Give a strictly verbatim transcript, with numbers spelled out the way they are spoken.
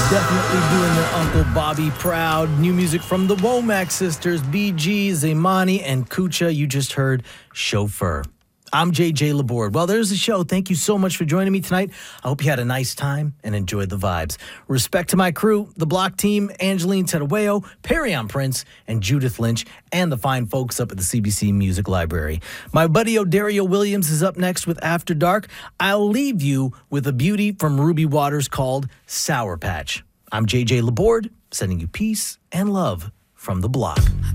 Definitely doing their Uncle Bobby proud. New music from the Womack sisters, B G, Zaymani, and Kucha. You just heard Chauffeur. I'm J J Laborde. Well, there's the show. Thank you so much for joining me tonight. I hope you had a nice time and enjoyed the vibes. Respect to my crew, the Block team, Angeline Tedaweo, Perry Prince, and Judith Lynch, and the fine folks up at the C B C Music Library. My buddy O'Dario Williams is up next with After Dark. I'll leave you with a beauty from Ruby Waters called Sour Patch. I'm J J Laborde, sending you peace and love from the Block.